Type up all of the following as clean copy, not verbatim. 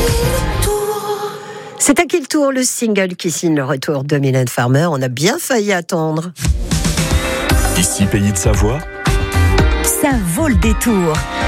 C'est à qui le tour, le single qui signe le retour de Mylène Farmer. On a bien failli attendre. Ici, Pays de Savoie. Ça vaut le détour.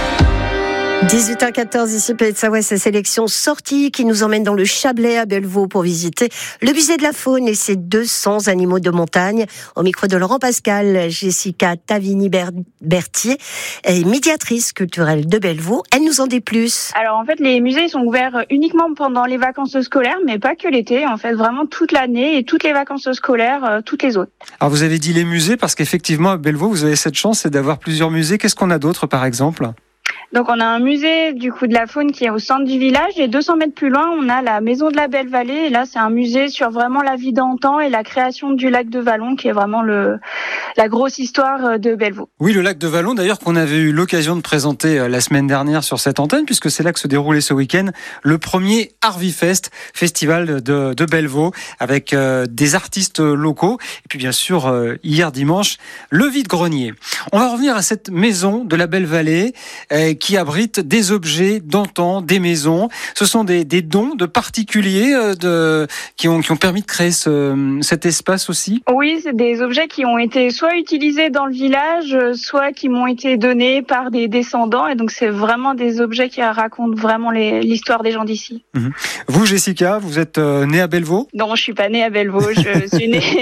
18h14, ici Pays de Savoie, sa sélection sortie qui nous emmène dans le Chablais à Bellevaux pour visiter le musée de la faune et ses 200 animaux de montagne. Au micro de Laurent Pascal, Jessica Tavini-Berthier est médiatrice culturelle de Bellevaux. Elle nous en dit plus. Alors en fait, les musées sont ouverts uniquement pendant les vacances scolaires, mais pas que l'été. En fait, vraiment toute l'année et toutes les vacances scolaires, toutes les autres. Alors vous avez dit les musées parce qu'effectivement à Bellevaux, vous avez cette chance, c'est d'avoir plusieurs musées. Qu'est-ce qu'on a d'autre par exemple ? Donc on a un musée du coup de la faune qui est au centre du village et 200 mètres plus loin on a la maison de la Belle Vallée et là c'est un musée sur vraiment la vie d'antan et la création du lac de Vallon qui est vraiment la grosse histoire de Bellevaux. Oui, le lac de Vallon d'ailleurs qu'on avait eu l'occasion de présenter la semaine dernière sur cette antenne puisque c'est là que se déroulait ce week-end le premier Arvifest, festival de Bellevaux avec des artistes locaux et puis bien sûr hier dimanche le vide-grenier. On va revenir à cette maison de la Belle Vallée qui abrite des objets d'antan, des maisons. Ce sont des dons de particuliers qui ont permis de créer cet espace aussi. Oui, c'est des objets qui ont été soit utilisés dans le village, soit qui m'ont été donnés par des descendants. Et donc, c'est vraiment des objets qui racontent vraiment l'histoire des gens d'ici. Mmh. Vous, Jessica, vous êtes née à Bellevaux ? Non, je suis pas née à Bellevaux. Je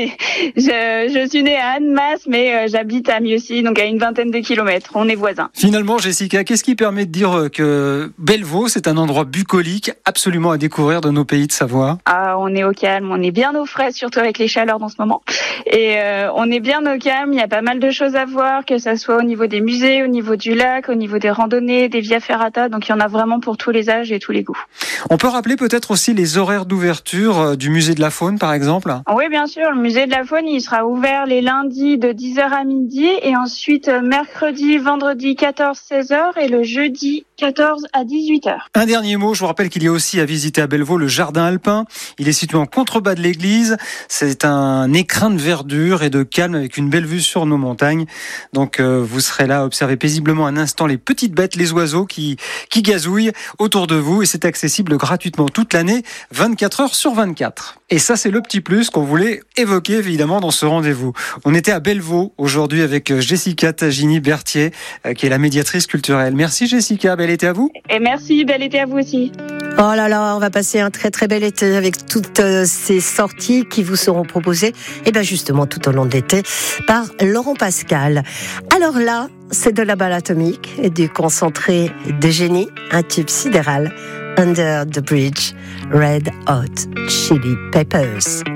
suis née à Annemasse, mais j'habite à Mieuxy, donc à une vingtaine de kilomètres. On est voisins. Finalement, Jessica, qu'est-ce qui permet de dire que Bellevaux, c'est un endroit bucolique, absolument à découvrir de nos pays de Savoie ? Ah, on est au calme, on est bien au frais, surtout avec les chaleurs dans ce moment. Et on est bien au calme, il y a pas mal de choses à voir, que ça soit au niveau des musées, au niveau du lac, au niveau des randonnées, des via ferrata, donc il y en a vraiment pour tous les âges et tous les goûts. On peut rappeler peut-être aussi les horaires d'ouverture du musée de la faune, par exemple ? Oui, bien sûr, le musée de la faune, il sera ouvert les lundis de 10h à midi et ensuite mercredi, vendredi 14-16h et le jeudi 14 à 18h. Un dernier mot, je vous rappelle qu'il y a aussi à visiter à Bellevaux le jardin alpin. Il est situé en contrebas de l'église. C'est un écrin de verdure et de calme avec une belle vue sur nos montagnes. Donc vous serez là à observer paisiblement un instant les petites bêtes, les oiseaux qui gazouillent autour de vous et c'est accessible gratuitement toute l'année, 24 heures sur 24. Et ça, c'est le petit plus qu'on voulait évoquer évidemment dans ce rendez-vous. On était à Bellevaux aujourd'hui avec Jessica Tavini-Berthier qui est la médiatrice culturelle. Merci Jessica, bel été à vous. Et merci, bel été à vous aussi. Oh là là, on va passer un très très bel été avec toutes ces sorties qui vous seront proposées, et bien justement tout au long de l'été, par Laurent Pascal. Alors là, c'est de la balle atomique et du concentré de génie, un tube sidéral, Under the Bridge, Red Hot Chili Peppers.